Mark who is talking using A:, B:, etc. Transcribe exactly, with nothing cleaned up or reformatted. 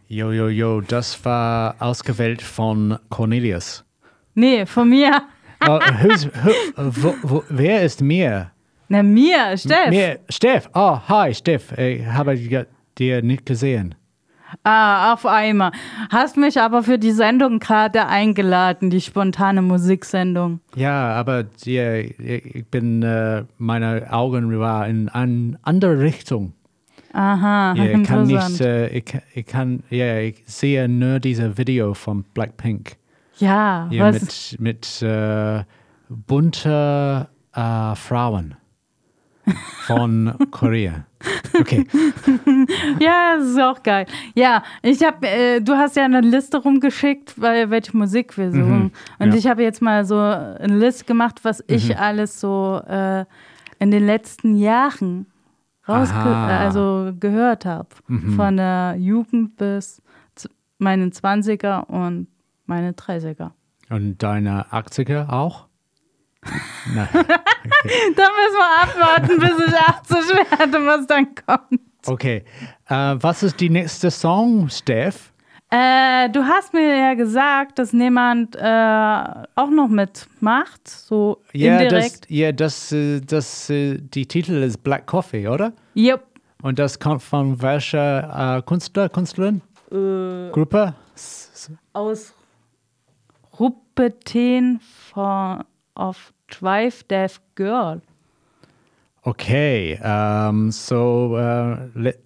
A: Jo, jo, jo, das war ausgewählt von Cornelius.
B: Nee, von mir.
A: Oh, who's, who, wo, wo, wer ist mir?
B: Na, mir, Steff.
A: Mir, Steff. Oh, hi, Steff. Ich habe dir nicht gesehen.
B: Ah, auf einmal. Hast mich aber für die Sendung gerade eingeladen, die spontane Musiksendung.
A: Ja, aber ja, ich bin, äh, meine Augen waren in eine andere Richtung.
B: Aha,
A: Ja, ich kann
B: interessant.
A: nicht, äh, ich, ich kann, ja, ich sehe nur dieses Video von Blackpink.
B: Ja,
A: Ja,
B: was?
A: mit, mit äh, bunter äh, Frauen von Korea. Okay.
B: Ja, das ist auch geil. Ja, ich habe, äh, du hast ja eine Liste rumgeschickt, weil welche Musik wir suchen.
A: Mhm,
B: Und
A: ja.
B: ich habe jetzt mal so eine Liste gemacht, was ich
A: Mhm.
B: alles so äh, in den letzten Jahren rausge
A: Aha.
B: also gehört habe.
A: Mhm.
B: Von der Jugend bis zu meinen zwanziger und meine dreißiger.
A: Und deine achtziger auch? Nein.
B: Da müssen wir abwarten, bis ich achtzig werde, was dann kommt.
A: Okay. Äh, was ist die nächste Song, Steph?
B: Äh, du hast mir ja gesagt, dass jemand äh, auch noch mitmacht, so
A: Ja, das,
B: indirekt.
A: ja, das, äh, das, äh, die Titel ist Black Coffee, oder?
B: Yep.
A: Und das kommt von welcher äh, Künstler, Künstlerin?
B: Äh,
A: Gruppe? S- s-
B: aus Ruppeten von of Drive Deaf Girl.
A: Okay, um, so uh, let,